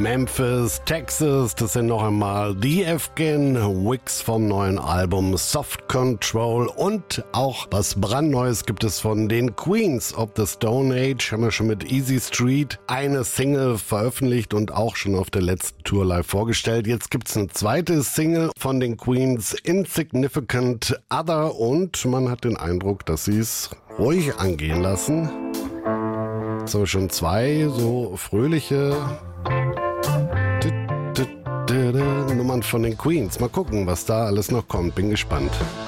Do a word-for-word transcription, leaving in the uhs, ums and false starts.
Memphis, Texas. Das sind noch einmal The Afghan Wigs vom neuen Album Soft Control. Und auch was brandneues gibt es von den Queens of the Stone Age. Haben wir schon mit Easy Street eine Single veröffentlicht und auch schon auf der letzten Tour live vorgestellt. Jetzt gibt es eine zweite Single von den Queens, Insignificant Other. Und man hat den Eindruck, dass sie es ruhig angehen lassen. So schon zwei so fröhliche Nummern von den Queens. Mal gucken, was da alles noch kommt. Bin gespannt.